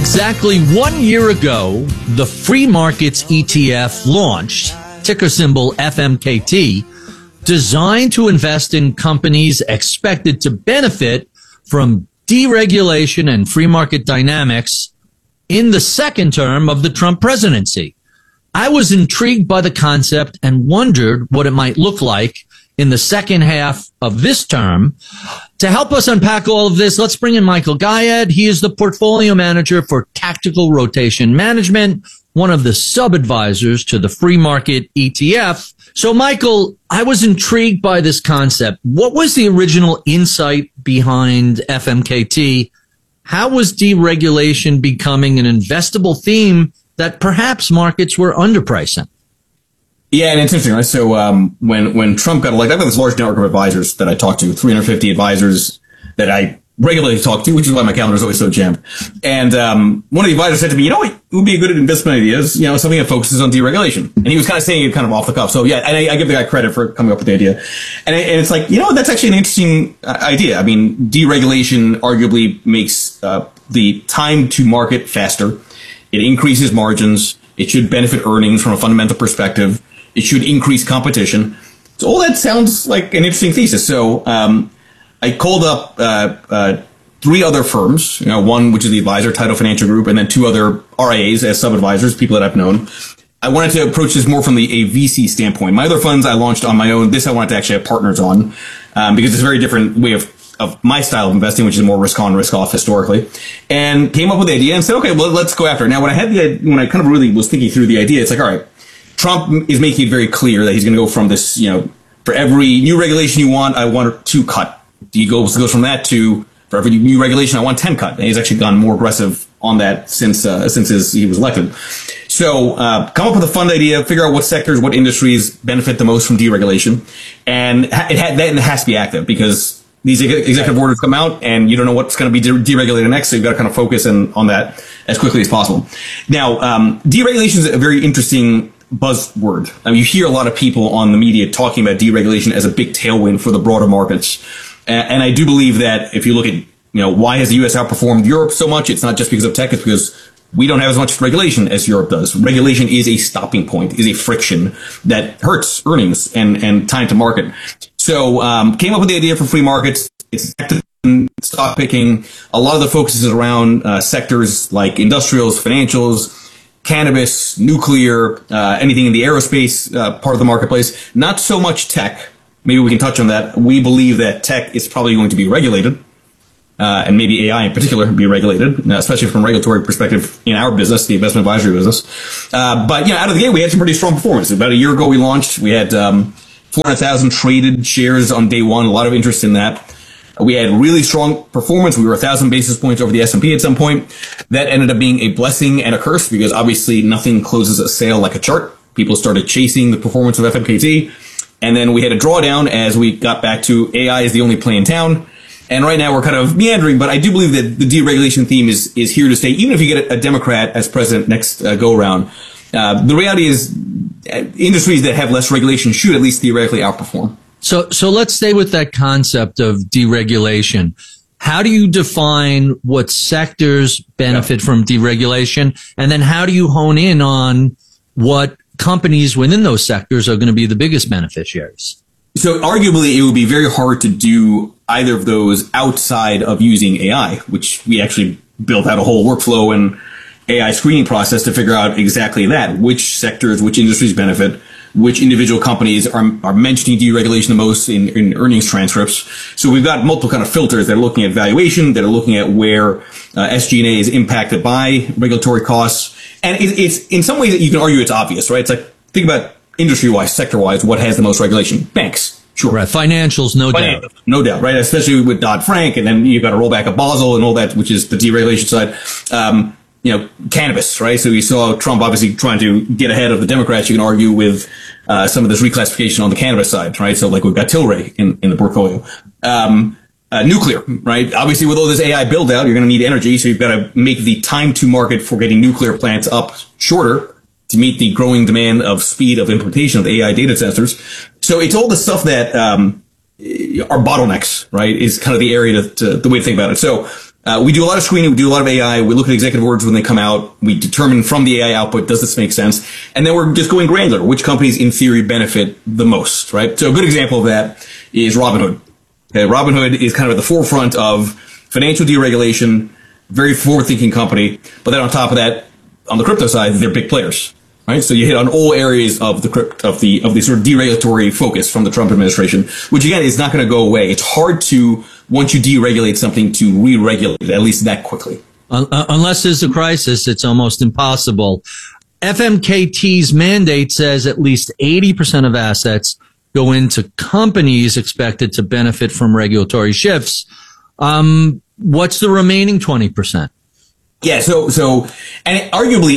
Exactly 1 year ago, the Free Markets ETF launched, ticker symbol FMKT, designed to invest in companies expected to benefit from deregulation and free market dynamics in the second term of the Trump presidency. I was intrigued by the concept and wondered what it might look like in the second half of this term. To help us unpack all of this, let's bring in Michael Gayed. He is the portfolio manager for Tactical Rotation Management, one of the sub-advisors to the Free Market ETF. So, Michael, I was intrigued by this concept. What was the original insight behind FMKT? How was deregulation becoming an investable theme that perhaps markets were underpricing? Yeah, and it's interesting, right? So when Trump got elected, I've got this large network of advisors that I talk to, 350 advisors that I regularly talk to, which is why my calendar is always so jammed. And one of the advisors said to me, you know what would be a good investment idea is, something that focuses on deregulation. And he was kind of saying it kind of off the cuff. So yeah, and I give the guy credit for coming up with the idea. And it's like, that's actually an interesting idea. I mean, deregulation arguably makes the time to market faster. It increases margins. It should benefit earnings from a fundamental perspective. It should increase competition. So all that sounds like an interesting thesis. So I called up three other firms, one which is the advisor, Tidal Financial Group, and then two other RIAs as sub-advisors, people that I've known. I wanted to approach this more from a VC standpoint. My other funds I launched on my own. This I wanted to actually have partners on because it's a very different way of my style of investing, which is more risk on, risk off historically, and came up with the idea and said, okay, well, let's go after it. Now, when I kind of really was thinking through the idea, it's like, all right, Trump is making it very clear that he's going to go from this, for every new regulation you want, I want 2 cut. He goes from that to, for every new regulation, I want 10 cut. And he's actually gone more aggressive on that since he was elected. So, come up with a fund idea, figure out what sectors, what industries benefit the most from deregulation. And it has to be active because these executive orders come out and you don't know what's going to be deregulated next. So you've got to kind of focus on that as quickly as possible. Now, deregulation is a very interesting buzzword. I mean, you hear a lot of people on the media talking about deregulation as a big tailwind for the broader markets. And I do believe that if you look at, why has the U.S. outperformed Europe so much? It's not just because of tech. It's because we don't have as much regulation as Europe does. Regulation is a stopping point, is a friction that hurts earnings and time to market. So, came up with the idea for free markets. It's active in stock picking. A lot of the focus is around sectors like industrials, financials, cannabis, nuclear, anything in the aerospace part of the marketplace. Not so much tech. Maybe we can touch on that. We believe that tech is probably going to be regulated, and maybe AI in particular be regulated, especially from a regulatory perspective in our business, the investment advisory business. But out of the gate, we had some pretty strong performance. About a year ago, we launched. We had 400,000 traded shares on day one. A lot of interest in that. We had really strong performance. We were 1,000 basis points over the S&P at some point. That ended up being a blessing and a curse because obviously nothing closes a sale like a chart. People started chasing the performance of FMKT. And then we had a drawdown as we got back to AI is the only play in town. And right now we're kind of meandering, but I do believe that the deregulation theme is here to stay. Even if you get a Democrat as president next go around, the reality is industries that have less regulation should at least theoretically outperform. So let's stay with that concept of deregulation. How do you define what sectors benefit from deregulation? And then how do you hone in on what companies within those sectors are going to be the biggest beneficiaries? So arguably it would be very hard to do either of those outside of using AI, which we actually built out a whole workflow and AI screening process to figure out exactly that, which sectors, which industries benefit, which individual companies are mentioning deregulation the most in earnings transcripts. So we've got multiple kind of filters that are looking at valuation, that are looking at where SG&A is impacted by regulatory costs. And it's in some ways that you can argue it's obvious, right? It's like, think about industry-wise, sector-wise, what has the most regulation? Banks. Sure. Right. Financials, no doubt. No doubt, right? Especially with Dodd-Frank, and then you've got to roll back a Basel and all that, which is the deregulation side. Cannabis, right? So you saw Trump obviously trying to get ahead of the Democrats. You can argue with some of this reclassification on the cannabis side, right? So like we've got Tilray in the portfolio. Nuclear, right? Obviously with all this AI build out, you're going to need energy. So you've got to make the time to market for getting nuclear plants up shorter to meet the growing demand of speed of implementation of AI data centers. So it's all the stuff that are bottlenecks, right? Is kind of the area the way to think about it. So We do a lot of screening. We do a lot of AI. We look at executive orders when they come out. We determine from the AI output, does this make sense? And then we're just going granular. Which companies, in theory, benefit the most, right? So a good example of that is Robinhood. Okay, Robinhood is kind of at the forefront of financial deregulation, very forward-thinking company. But then on top of that, on the crypto side, they're big players, right? So you hit on all areas of the sort of deregulatory focus from the Trump administration, which again is not going to go away. It's hard to, once you deregulate something, to re-regulate it, at least that quickly. Unless there's a crisis, it's almost impossible. FMKT's mandate says at least 80% of assets go into companies expected to benefit from regulatory shifts. What's the remaining 20%? Yeah, so, and arguably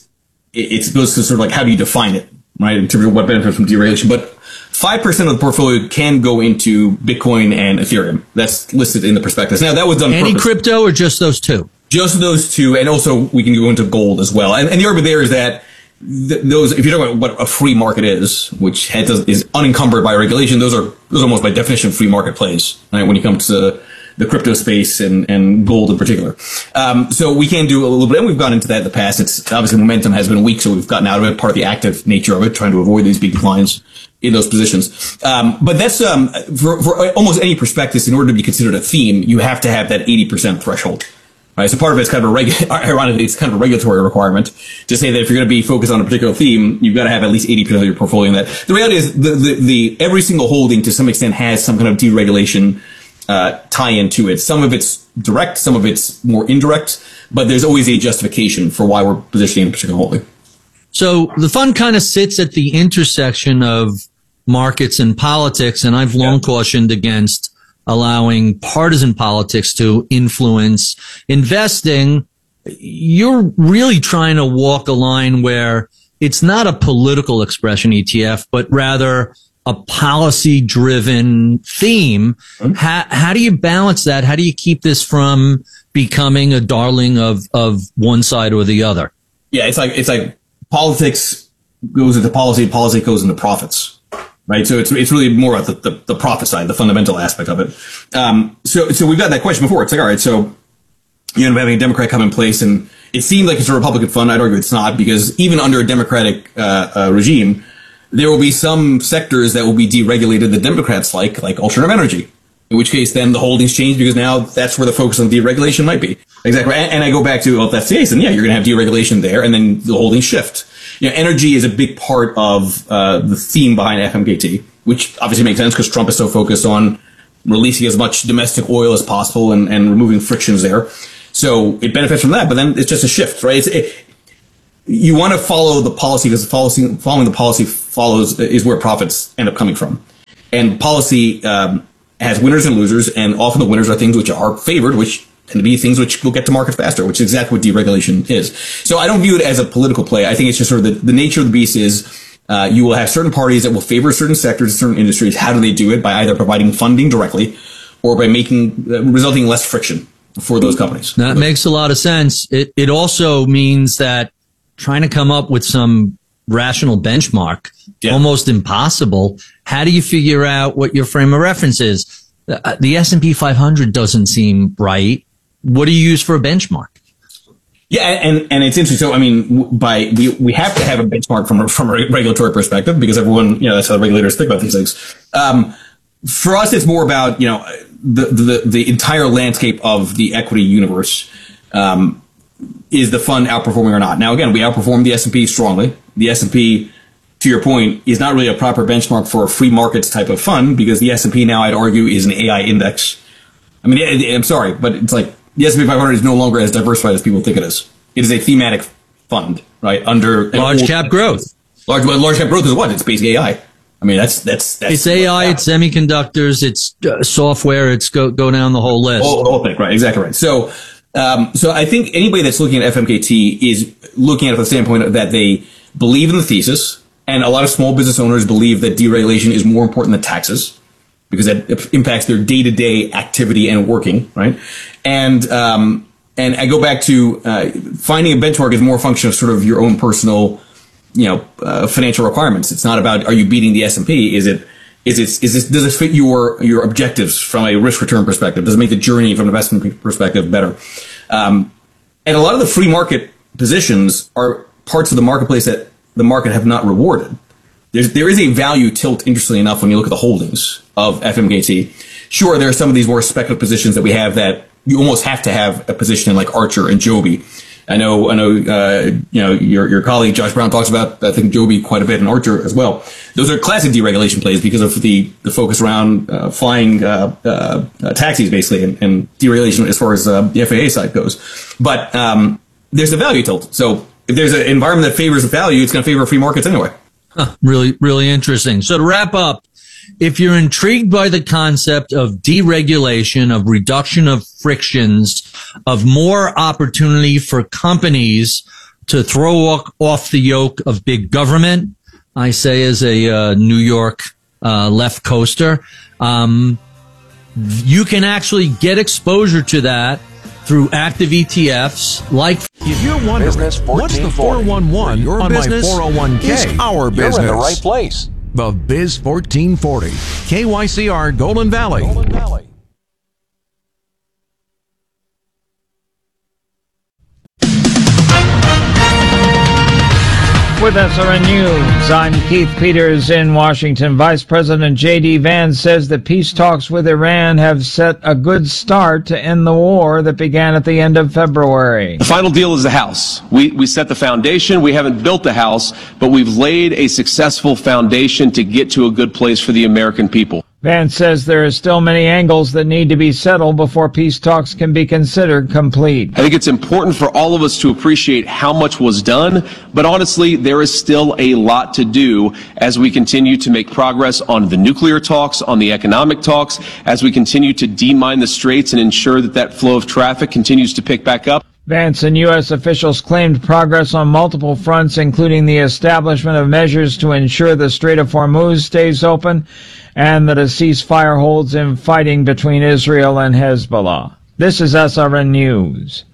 it goes to sort of like, how do you define it, right? In terms of what benefits from deregulation. But 5% of the portfolio can go into Bitcoin and Ethereum. That's listed in the prospectus. Now, that was done on purpose. Any crypto or just those two? Just those two. And also we can go into gold as well. And the argument there is that those, if you're talking about what a free market is, which is unencumbered by regulation, those are almost by definition free market plays, right? When you come to the crypto space and gold in particular. So we can do a little bit, and we've gone into that in the past. It's obviously momentum has been weak, so we've gotten out of it, part of the active nature of it, trying to avoid these big declines in those positions. But that's, for almost any prospectus, in order to be considered a theme, you have to have that 80% threshold. Right, so part of it's kind of ironically, it's kind of a regulatory requirement to say that if you're going to be focused on a particular theme, you've got to have at least 80% of your portfolio in that. The reality is the every single holding to some extent has some kind of deregulation tie-in to it. Some of it's direct, some of it's more indirect, but there's always a justification for why we're positioning a particular holding. So the fund kind of sits at the intersection of markets and politics, and I've long cautioned against allowing partisan politics to influence investing. You're really trying to walk a line where it's not a political expression ETF, but rather a policy-driven theme. How do you balance that? How do you keep this from becoming a darling of one side or the other? Yeah, it's like politics goes into policy, policy goes into profits. Right, so it's really more about the profit side, the fundamental aspect of it. So we've got that question before. It's like, all right, so you end up having a Democrat come in place, and it seemed like it's a Republican fund. I'd argue it's not, because even under a Democratic regime, there will be some sectors that will be deregulated that Democrats like alternative energy. In which case, then the holdings change, because now that's where the focus on deregulation might be. Exactly, and I go back to, well, if that's the case, then yeah, you're going to have deregulation there, and then the holdings shift. You know, energy is a big part of the theme behind FMKT, which obviously makes sense because Trump is so focused on releasing as much domestic oil as possible and removing frictions there. So it benefits from that, but then it's just a shift, right? You want to follow the policy, because following the policy is where profits end up coming from. And policy has winners and losers, and often the winners are things which are favored, which tend to be things which will get to market faster, which is exactly what deregulation is. So I don't view it as a political play. I think it's just sort of the nature of the beast is you will have certain parties that will favor certain sectors, certain industries. How do they do it? By either providing funding directly or by resulting in less friction for those companies. That makes a lot of sense. It also means that trying to come up with some rational benchmark, almost impossible. How do you figure out what your frame of reference is? The S&P 500 doesn't seem right. What do you use for a benchmark? Yeah, and it's interesting. So, I mean, we have to have a benchmark from a regulatory perspective, because everyone, that's how the regulators think about these things. For us, it's more about, the entire landscape of the equity universe. Is the fund outperforming or not? Now, again, we outperform the S&P strongly. The S&P, to your point, is not really a proper benchmark for a free markets type of fund, because the S&P now, I'd argue, is an AI index. I mean, I'm sorry, but it's like the S&P 500 is no longer as diversified as people think it is. It is a thematic fund, right? Under large cap growth. Large cap growth is what? It's basic AI. I mean, that's it's AI, it's semiconductors, it's software, it's go down the whole list. The whole thing, right? Exactly right. So I think anybody that's looking at FMKT is looking at it from the standpoint that they believe in the thesis, and a lot of small business owners believe that deregulation is more important than taxes, because that impacts their day-to-day activity and working, right? And I go back to finding a benchmark is more a function of sort of your own personal, financial requirements. It's not about, are you beating the S&P? Is it, does it fit your objectives from a risk return perspective? Does it make the journey from an investment perspective better? And a lot of the free market positions are parts of the marketplace that the market have not rewarded. There is a value tilt, interestingly enough, when you look at the holdings of FMKT. Sure, there are some of these more speculative positions that we have that you almost have to have a position in, like Archer and Joby. I know, your colleague Josh Brown talks about, I think, Joby quite a bit, and Archer as well. Those are classic deregulation plays because of the focus around flying taxis, basically, and deregulation as far as the FAA side goes. But there's a value tilt. So if there's an environment that favors value, it's going to favor free markets anyway. Really, really interesting. So to wrap up, if you're intrigued by the concept of deregulation, of reduction of frictions, of more opportunity for companies to throw off the yoke of big government, I say as a New York left coaster, you can actually get exposure to that through active ETFs like. If you're wondering, what's the 411 on business? My 401k? It's our business. You're in the right place. The Biz 1440, KYCR Golden Valley. With SRN News, I'm Keith Peters in Washington. Vice President J.D. Vance says the peace talks with Iran have set a good start to end the war that began at the end of February. The final deal is the house. We set the foundation. We haven't built the house, but we've laid a successful foundation to get to a good place for the American people. Vance says there are still many angles that need to be settled before peace talks can be considered complete. I think it's important for all of us to appreciate how much was done, but honestly, there is still a lot to do as we continue to make progress on the nuclear talks, on the economic talks, as we continue to demine the straits and ensure that that flow of traffic continues to pick back up. Vance and U.S. officials claimed progress on multiple fronts, including the establishment of measures to ensure the Strait of Hormuz stays open and that a ceasefire holds in fighting between Israel and Hezbollah. This is SRN News.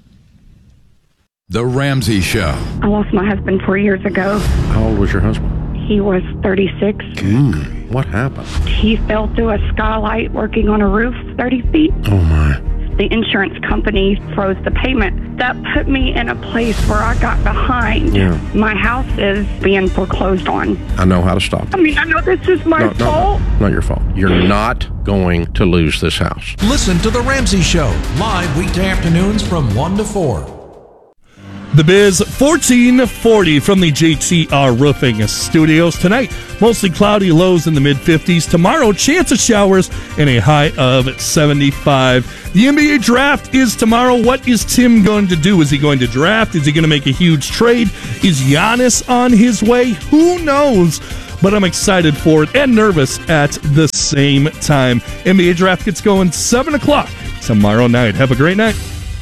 The Ramsey Show. I lost my husband 4 years ago. How old was your husband? He was 36. What happened? He fell through a skylight working on a roof 30 feet. Oh, my. The insurance company froze the payment. That put me in a place where I got behind. Yeah. My house is being foreclosed on. I know how to stop it. I mean, I know this is my fault. No, not your fault. You're not going to lose this house. Listen to The Ramsey Show, live weekday afternoons from 1 to 4. The Biz 1440 from the JTR Roofing Studios. Tonight, mostly cloudy, lows in the mid-50s. Tomorrow, chance of showers and a high of 75. The NBA draft is tomorrow. What is Tim going to do? Is he going to draft? Is he going to make a huge trade? Is Giannis on his way? Who knows? But I'm excited for it and nervous at the same time. NBA draft gets going 7 o'clock tomorrow night. Have a great night.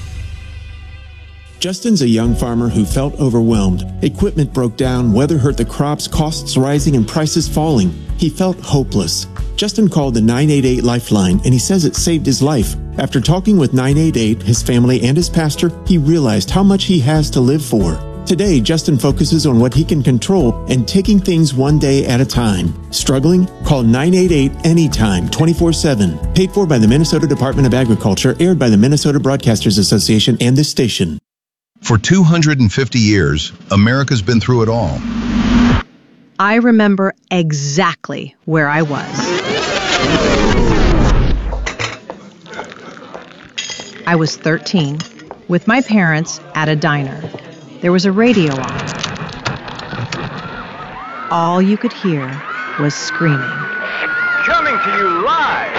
Justin's a young farmer who felt overwhelmed. Equipment broke down, weather hurt the crops, costs rising, and prices falling. He felt hopeless. Justin called the 988 Lifeline, and he says it saved his life. After talking with 988, his family, and his pastor, he realized how much he has to live for. Today, Justin focuses on what he can control and taking things one day at a time. Struggling? Call 988 anytime, 24/7. Paid for by the Minnesota Department of Agriculture, aired by the Minnesota Broadcasters Association and this station. For 250 years, America's been through it all. I remember exactly where I was. I was 13, with my parents at a diner. There was a radio on. All you could hear was screaming. Coming to you live,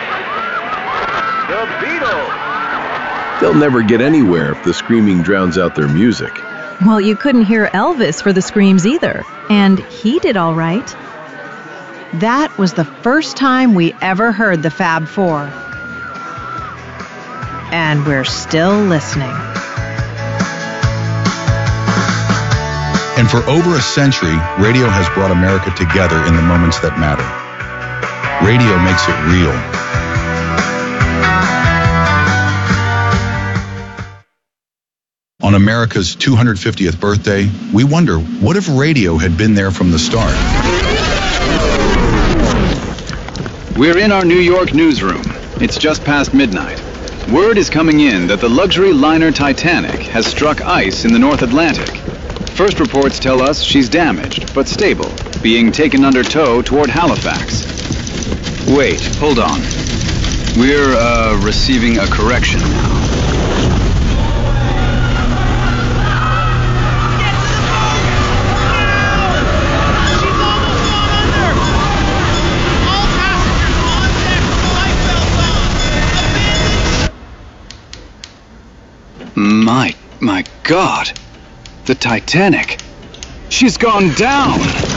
The Beatles. They'll never get anywhere if the screaming drowns out their music. Well, you couldn't hear Elvis for the screams either, and he did all right. That was the first time we ever heard the Fab Four. And we're still listening. And for over a century, radio has brought America together in the moments that matter. Radio makes it real. On America's 250th birthday, we wonder, what if radio had been there from the start? We're in our New York newsroom. It's just past midnight. Word is coming in that the luxury liner Titanic has struck ice in the North Atlantic. First reports tell us she's damaged, but stable, being taken under tow toward Halifax. Wait, hold on. We're, receiving a correction now. My God. The Titanic. She's gone down.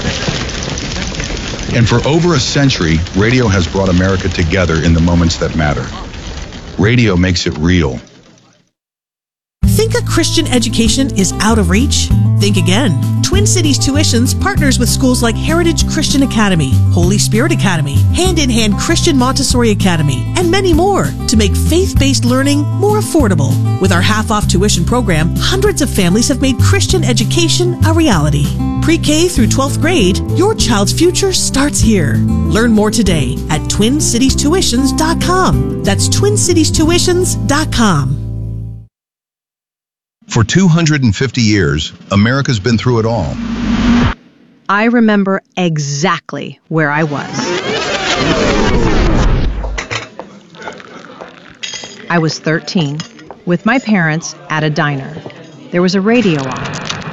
And for over a century, radio has brought America together in the moments that matter. Radio makes it real. Think a Christian education is out of reach? Think again. Twin Cities Tuitions partners with schools like Heritage Christian Academy, Holy Spirit Academy, Hand in Hand Christian Montessori Academy, and many more to make faith-based learning more affordable. With our half-off tuition program, hundreds of families have made Christian education a reality. Pre-K through 12th grade, your child's future starts here. Learn more today at TwinCitiesTuitions.com. That's TwinCitiesTuitions.com. For 250 years, America's been through it all. I remember exactly where I was. I was 13, with my parents at a diner. There was a radio on.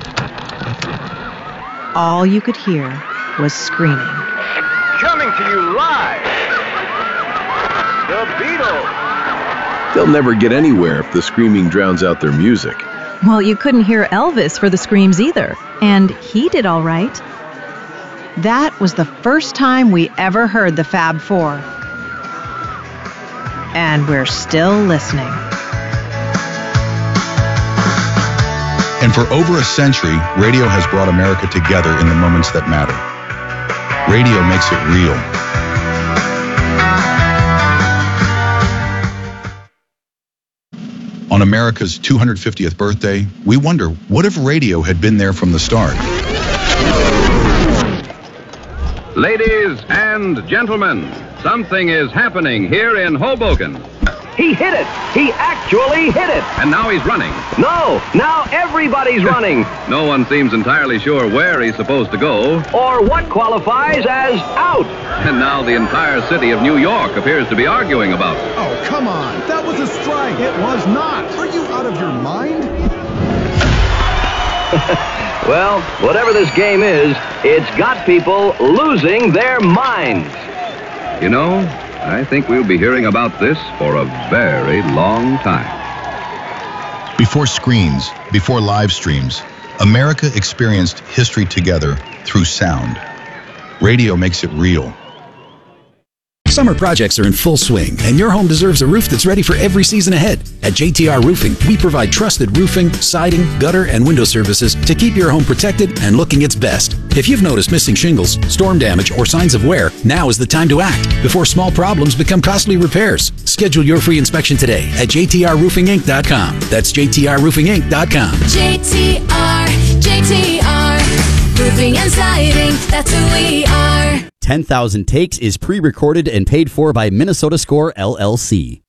All you could hear was screaming. Coming to you live, the Beatles. They'll never get anywhere if the screaming drowns out their music. Well, you couldn't hear Elvis for the screams either, and he did all right. That was the first time we ever heard the Fab Four. And we're still listening. And for over a century, radio has brought America together in the moments that matter. Radio makes it real. On America's 250th birthday, we wonder, what if radio had been there from the start? Ladies and gentlemen, something is happening here in Hoboken. He hit it. He actually hit it. And now he's running. No, now everybody's running. No one seems entirely sure where he's supposed to go. Or what qualifies as out. And now the entire city of New York appears to be arguing about it. Oh, come on. That was a strike. It was not. Are you out of your mind? Well, whatever this game is, it's got people losing their minds. You know, I think we'll be hearing about this for a very long time. Before screens, before live streams, America experienced history together through sound. Radio makes it real. Summer projects are in full swing, and your home deserves a roof that's ready for every season ahead. At JTR Roofing, we provide trusted roofing, siding, gutter, and window services to keep your home protected and looking its best. If you've noticed missing shingles, storm damage, or signs of wear, now is the time to act before small problems become costly repairs. Schedule your free inspection today at jtrroofinginc.com. That's jtrroofinginc.com. JTR, roofing and siding, that's who we are. 10,000 Takes is pre-recorded and paid for by Minnesota Score, LLC.